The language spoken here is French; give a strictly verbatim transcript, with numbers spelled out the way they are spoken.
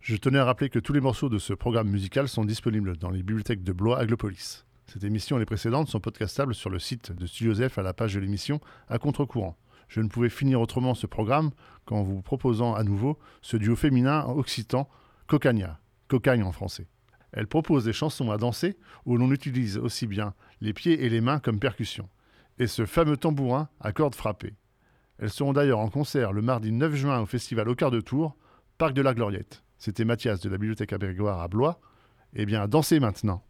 Je tenais à rappeler que tous les morceaux de ce programme musical sont disponibles dans les bibliothèques de Blois Aglopolis. Cette émission et les précédentes sont podcastables sur le site de Studio Joseph à la page de l'émission À contre-courant. Je ne pouvais finir autrement ce programme qu'en vous proposant à nouveau ce duo féminin occitan Cocagna, cocagne en français. Elle propose des chansons à danser où l'on utilise aussi bien les pieds et les mains comme percussion, et ce fameux tambourin à cordes frappées. Elles seront d'ailleurs en concert le mardi neuf juin au festival Au Quart de Tour, Parc de la Gloriette. C'était Mathias de la Bibliothèque Abrégloire à Blois. Eh bien, dansez maintenant!